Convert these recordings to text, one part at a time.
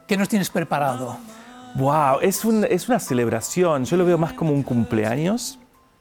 ¿Qué nos tienes preparado? Wow, es una celebración. Yo lo veo más como un cumpleaños.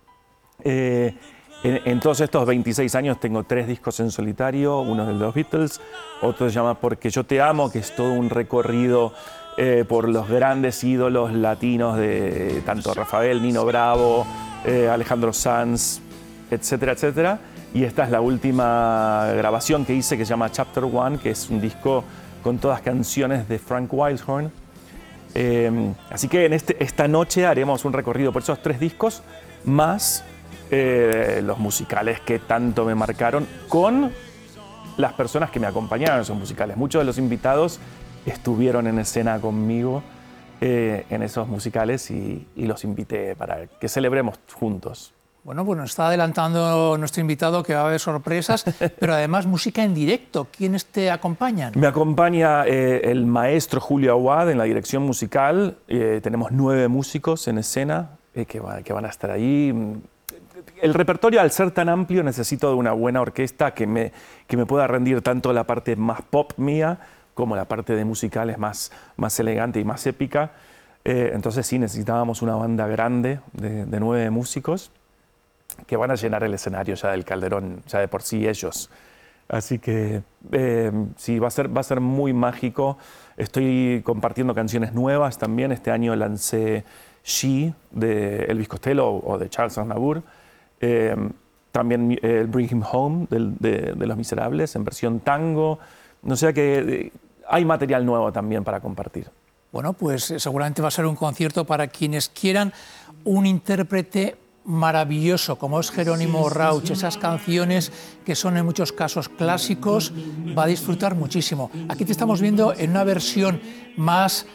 En todos estos 26 años tengo 3 discos en solitario, uno de los Beatles, otro se llama Porque yo te amo, que es todo un recorrido por los grandes ídolos latinos de tanto Rafael, Nino Bravo, Alejandro Sanz, etcétera, etcétera. Y esta es la última grabación que hice, que se llama Chapter One, que es un disco con todas canciones de Frank Wildhorn. Así que esta noche haremos un recorrido por esos 3 discos, más los musicales que tanto me marcaron, con las personas que me acompañaron en esos musicales. Muchos de los invitados estuvieron en escena conmigo en esos musicales y los invité para que celebremos juntos. Bueno, pues nos está adelantando nuestro invitado que va a haber sorpresas, pero además música en directo. ¿Quiénes te acompañan? Me acompaña el maestro Julio Aguad en la dirección musical. Tenemos 9 músicos en escena que van a estar ahí. El repertorio, al ser tan amplio, necesito de una buena orquesta que me pueda rendir tanto la parte más pop mía como la parte de musicales más elegante y más épica. Entonces sí, necesitábamos una banda grande de 9 músicos que van a llenar el escenario ya del Calderón, ya de por sí ellos. Así que sí, va a ser muy mágico. Estoy compartiendo canciones nuevas también. Este año lancé She de Elvis Costello o de Charles Aznavour. También Bring Him Home de Los Miserables en versión tango. O sea que hay material nuevo también para compartir. Bueno, pues seguramente va a ser un concierto para quienes quieran un intérprete maravilloso como es Jerónimo Rauch. Esas canciones que son en muchos casos clásicos, va a disfrutar muchísimo. Aquí te estamos viendo en una versión más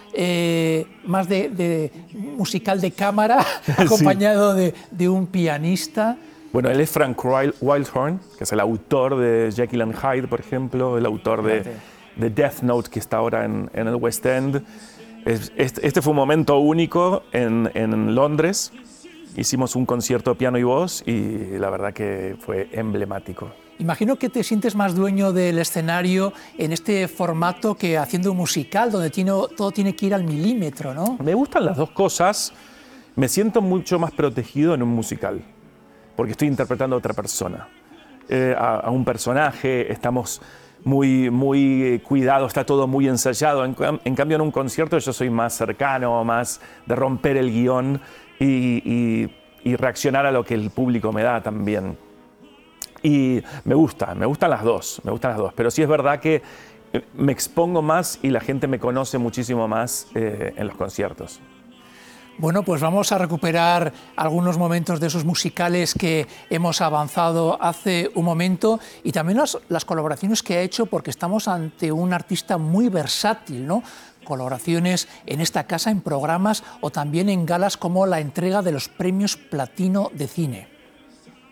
de musical de cámara, acompañado de un pianista. Bueno, él es Frank Wildhorn, que es el autor de Jekyll and Hyde, por ejemplo, el autor de Death Note, que está ahora en el West End. Este fue un momento único en Londres. Hicimos un concierto piano y voz y la verdad que fue emblemático. Imagino que te sientes más dueño del escenario en este formato que haciendo un musical, donde todo tiene que ir al milímetro, ¿no? Me gustan las dos cosas. Me siento mucho más protegido en un musical, porque estoy interpretando a otra persona, a un personaje. Estamos muy cuidados, está todo muy ensayado. En cambio, en un concierto yo soy más cercano, más de romper el guión y reaccionar a lo que el público me da también. Y me gustan las dos, pero sí es verdad que me expongo más y la gente me conoce muchísimo más en los conciertos. Bueno, pues vamos a recuperar algunos momentos de esos musicales que hemos avanzado hace un momento y también las colaboraciones que ha hecho, porque estamos ante un artista muy versátil, ¿no? Colaboraciones en esta casa, en programas o también en galas como la entrega de los premios Platino de Cine.